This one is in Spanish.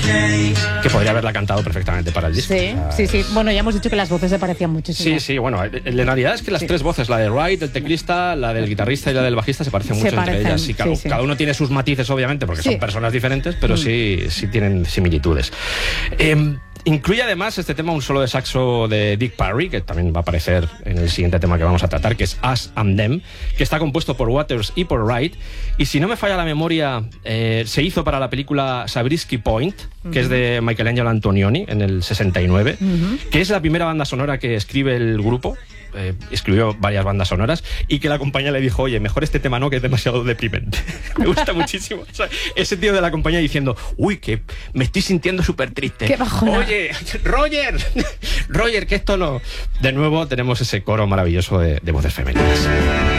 Que podría haberla cantado perfectamente para el disco. Sí, sí, sí. Bueno, ya hemos dicho que las voces se parecían muchísimo. Sí, sí, bueno, la realidad es que las tres voces, la de Wright, el teclista, la del guitarrista y la del bajista, se parecen mucho entre ellas. Y cada uno tiene sus matices, obviamente, porque son personas diferentes, pero sí tienen similitudes. Incluye además este tema un solo de saxo de Dick Parry, que también va a aparecer en el siguiente tema que vamos a tratar, que es Us and Them, que está compuesto por Waters y por Wright. Y si no me falla la memoria, se hizo para la película Zabriskie Point, que es de Michelangelo Antonioni, en el 69, que es la primera banda sonora que escribe el grupo. Escribió varias bandas sonoras y que la compañía le dijo, oye, mejor este tema no, que es demasiado deprimente. Me gusta muchísimo. O sea, ese tío de la compañía diciendo, uy, que me estoy sintiendo súper triste. ¡Qué bajona! Oye, Roger, que esto no... De nuevo tenemos ese coro maravilloso de voces femeninas.